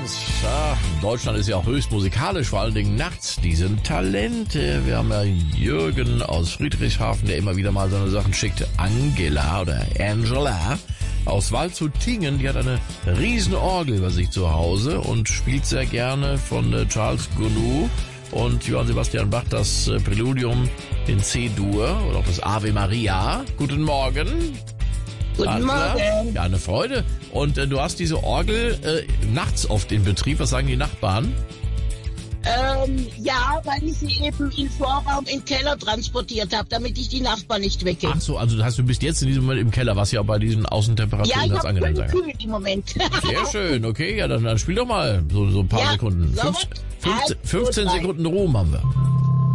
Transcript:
Morgens. Ja, Deutschland ist ja auch höchst musikalisch, vor allen Dingen nachts. Die sind Talente. Wir haben ja Jürgen aus Friedrichshafen, der immer wieder mal seine Sachen schickt. Angela aus Waldshut-Tingen, die hat eine riesen Orgel bei sich zu Hause und spielt sehr gerne von Charles Gounod und Johann Sebastian Bach das Präludium in C-Dur oder auch das Ave Maria. Guten Morgen. Guten Morgen. Ja, eine Freude. Und du hast diese Orgel nachts oft in Betrieb. Was sagen die Nachbarn? Ja, weil ich sie eben in Vorraum in den Keller transportiert habe, damit ich die Nachbarn nicht wecke. Ach so, also du bist jetzt in diesem Moment im Keller, was ja bei diesen Außentemperaturen ganz angenehm sein kann. Ja, ich habe kühl im Moment. Sehr schön, okay, ja, dann spiel doch mal so ein paar Sekunden. So 15 Sekunden Ruhm haben wir.